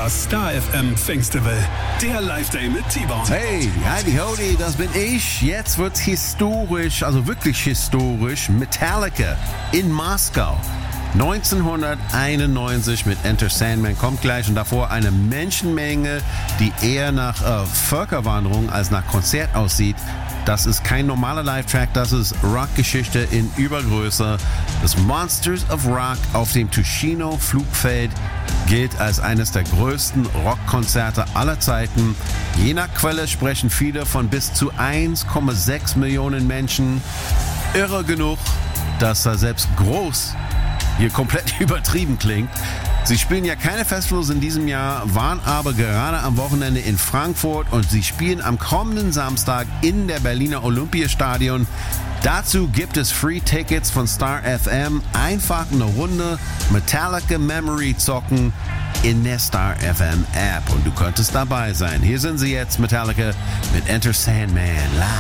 Das Star FM Festival, der Live-Day mit T-Bone. Hey, Heidi Hody, das bin ich. Jetzt wird's historisch, also wirklich historisch. Metallica in Moskau. 1991 mit Enter Sandman kommt gleich und davor eine Menschenmenge, die eher nach Völkerwanderung als nach Konzert aussieht. Das ist kein normaler Live-Track, das ist Rockgeschichte in Übergröße. Das Monsters of Rock auf dem Tushino Flugfeld gilt als eines der größten Rockkonzerte aller Zeiten. Je nach Quelle sprechen viele von bis zu 1,6 Millionen Menschen. Irre genug, dass er selbst groß hier komplett übertrieben klingt. Sie spielen ja keine Festivals in diesem Jahr, waren aber gerade am Wochenende in Frankfurt und sie spielen am kommenden Samstag in der Berliner Olympiastadion. Dazu gibt es Free Tickets von Star FM. Einfach eine Runde Metallica Memory zocken in der Star FM App und du könntest dabei sein. Hier sind sie jetzt, Metallica mit Enter Sandman live.